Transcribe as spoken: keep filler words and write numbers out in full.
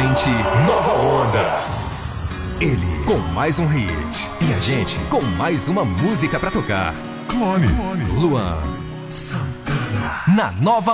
gente, Nova Onda. Ele com mais um hit e a gente com mais uma música pra tocar. Clone. Luan Santana na Nova